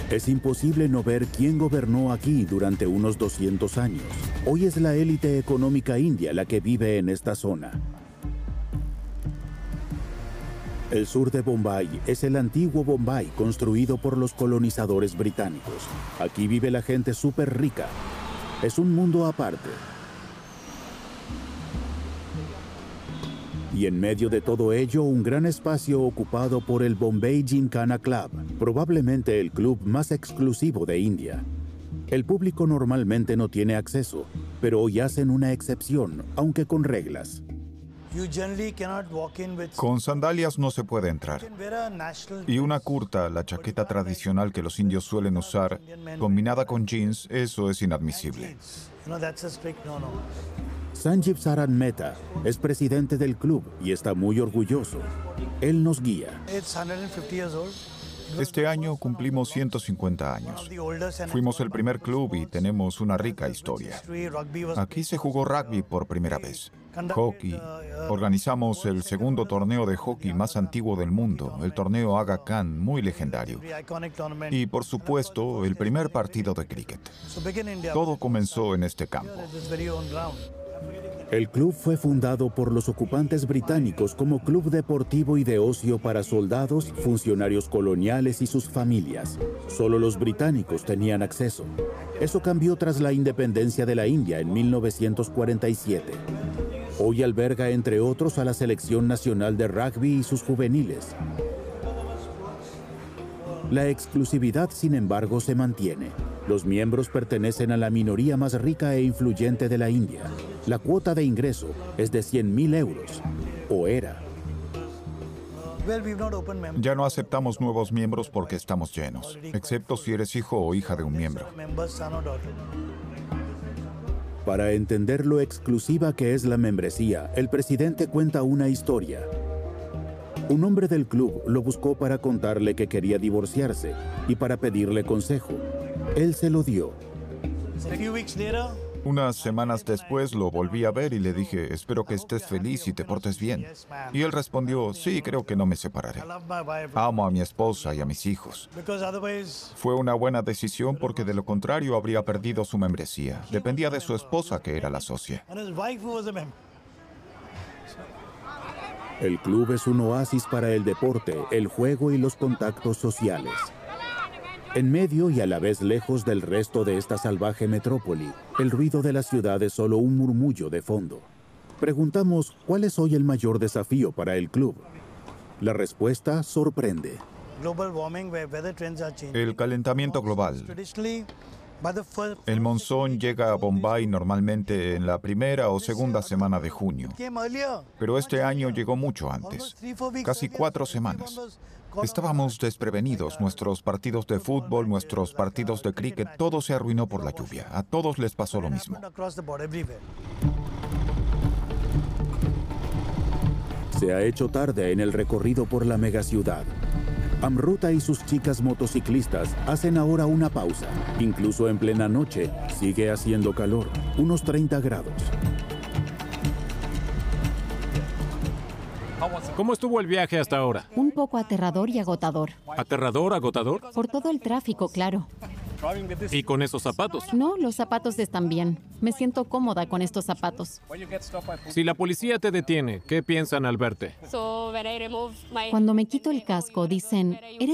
Es imposible no ver quién gobernó aquí durante unos 200 años. Hoy es la élite económica india la que vive en esta zona. El sur de Bombay es el antiguo Bombay construido por los colonizadores británicos. Aquí vive la gente súper rica. Es un mundo aparte. Y en medio de todo ello, un gran espacio ocupado por el Bombay Gymkhana Club, probablemente el club más exclusivo de India. El público normalmente no tiene acceso, pero hoy hacen una excepción, aunque con reglas. Con sandalias no se puede entrar. Y una kurta, la chaqueta tradicional que los indios suelen usar, combinada con jeans, eso es inadmisible. Sanjeev Saran Mehta es presidente del club y está muy orgulloso. Él nos guía. Este año cumplimos 150 años. Fuimos el primer club y tenemos una rica historia. Aquí se jugó rugby por primera vez. Hockey. Organizamos el segundo torneo de hockey más antiguo del mundo, el torneo Aga Khan, muy legendario. Y, por supuesto, el primer partido de cricket. Todo comenzó en este campo. El club fue fundado por los ocupantes británicos como club deportivo y de ocio para soldados, funcionarios coloniales y sus familias. Solo los británicos tenían acceso. Eso cambió tras la independencia de la India en 1947. Hoy alberga, entre otros, a la Selección Nacional de Rugby y sus juveniles. La exclusividad, sin embargo, se mantiene. Los miembros pertenecen a la minoría más rica e influyente de la India. La cuota de ingreso es de 100.000 euros, o era. Ya no aceptamos nuevos miembros porque estamos llenos, excepto si eres hijo o hija de un miembro. Para entender lo exclusiva que es la membresía, el presidente cuenta una historia. Un hombre del club lo buscó para contarle que quería divorciarse y para pedirle consejo. Él se lo dio. Unas semanas después lo volví a ver y le dije, espero que estés feliz y te portes bien. Y él respondió, sí, creo que no me separaré. Amo a mi esposa y a mis hijos. Fue una buena decisión porque de lo contrario habría perdido su membresía. Dependía de su esposa, que era la socia. El club es un oasis para el deporte, el juego y los contactos sociales. En medio y a la vez lejos del resto de esta salvaje metrópoli, el ruido de la ciudad es solo un murmullo de fondo. Preguntamos cuál es hoy el mayor desafío para el club. La respuesta sorprende. El calentamiento global. El monzón llega a Bombay normalmente en la primera o segunda semana de junio. Pero este año llegó mucho antes, casi 4 semanas. Estábamos desprevenidos. Nuestros partidos de fútbol, nuestros partidos de cricket, todo se arruinó por la lluvia. A todos les pasó lo mismo. Se ha hecho tarde en el recorrido por la megaciudad. Amruta y sus chicas motociclistas hacen ahora una pausa. Incluso en plena noche sigue haciendo calor, unos 30 grados. ¿Cómo estuvo el viaje hasta ahora? Un poco aterrador y agotador. ¿Aterrador, agotador? Por todo el tráfico, claro. ¿Y con esos zapatos? No, los zapatos están bien. Me siento cómoda con estos zapatos. Si la policía te detiene, ¿qué piensan al verte? Cuando me quito el casco, dicen, ¿eres